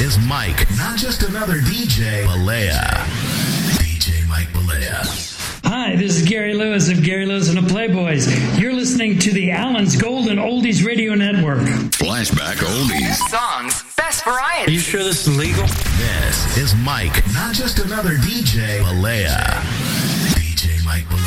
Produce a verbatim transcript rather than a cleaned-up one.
is Mike, not just another D J, Balea. D J Mike Balea. Hi, this is Gary Lewis of Gary Lewis and the Playboys. You're listening to the Allen's Golden Oldies Radio Network. Flashback Oldies. Best songs, best variety. Are you sure this is legal? This is Mike, not just another D J, Balea. D J Mike Balea.